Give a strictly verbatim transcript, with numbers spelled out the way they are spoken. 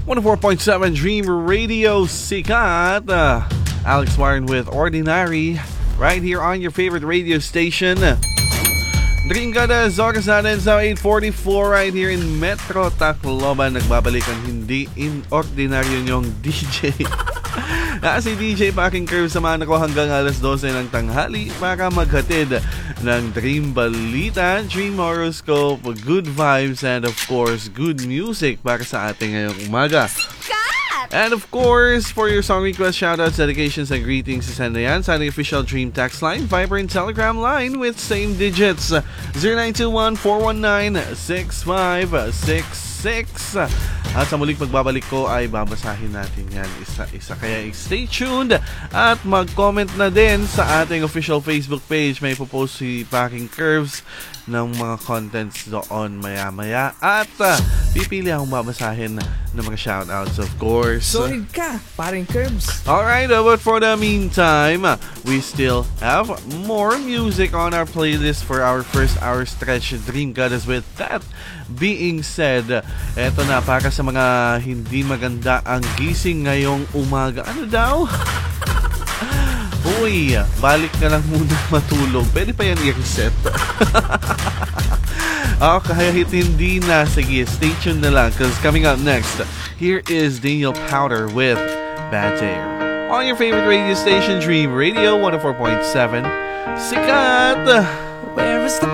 one oh four point seven Dream Radio Sikat. Uh, Alex Warren with Ordinary right here on your favorite radio station. Dream Gada, oras natin sa eight forty-four right here in Metro Tacloban. Nagbabalik ang hindi inordinaryo niyong D J. Na si D J Packing Curve, samahan ako hanggang alas dose ng tanghali para maghatid ng Dream Balita, Dream Horoscope, good vibes, and of course, good music para sa ating ngayong umaga. And of course, for your song request, shoutouts, dedications, and greetings, send na yan sa ating official Dream text line, Viber and Telegram line with same digits, zero nine two one, four one nine, six five six six. At sa muling pagbabalik ko ay babasahin natin yan isa-isa. Kaya stay tuned at mag-comment na din sa ating official Facebook page. May popost si Packing Curves ng mga contents doon maya-maya. At uh, pipili akong babasahin ng mga shoutouts, of course. Solid ka, Packing Curves. Alright, uh, but for the meantime, uh, we still have more music on our playlist for our first hour stretch Dream Goddess. With that being said, eto na para sa mga hindi maganda ang gising ngayong umaga. Ano daw? Uy, balik ka lang muna matulog. Pwede pa yan i-reset. Oh, kahit hindi na. Sige, stay tuned na lang because coming up next, here is Daniel Powder with Bad Day. On your favorite radio station, Dream Radio one oh four point seven. Sikat! Where is the